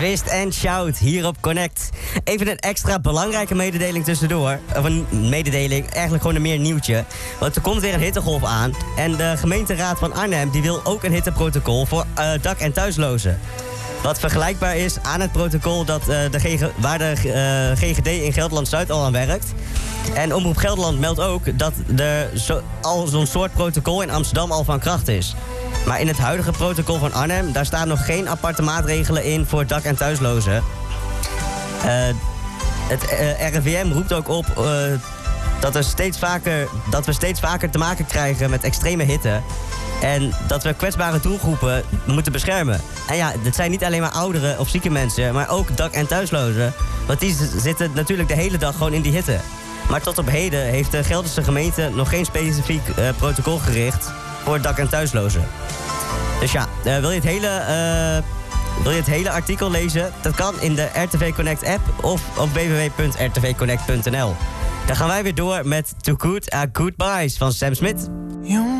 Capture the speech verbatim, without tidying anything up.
Twist and shout hier op Connect. Even een extra belangrijke mededeling tussendoor. Of een mededeling, eigenlijk gewoon een meer nieuwtje. Want er komt weer een hittegolf aan. En de gemeenteraad van Arnhem die wil ook een hitteprotocol voor uh, dak- en thuislozen. Wat vergelijkbaar is aan het protocol dat, uh, de G G, waar de uh, G G D in Gelderland-Zuid al aan werkt. En Omroep Gelderland meldt ook dat er zo, al zo'n soort protocol in Amsterdam al van kracht is. Maar in het huidige protocol van Arnhem, daar staan nog geen aparte maatregelen in voor dak- en thuislozen. Uh, het uh, R I V M roept ook op uh, dat, er steeds vaker, dat we steeds vaker te maken krijgen met extreme hitte. En dat we kwetsbare doelgroepen moeten beschermen. En ja, dit zijn niet alleen maar ouderen of zieke mensen, maar ook dak- en thuislozen. Want die z- zitten natuurlijk de hele dag gewoon in die hitte. Maar tot op heden heeft de Gelderse gemeente nog geen specifiek uh, protocol gericht voor dak- en thuislozen. Dus ja, uh, wil je het hele... Uh, Wil je het hele artikel lezen? Dat kan in de R T V Connect app of op w w w punt r t v connect punt n l. Dan gaan wij weer door met Too Good at Goodbyes van Sam Smith.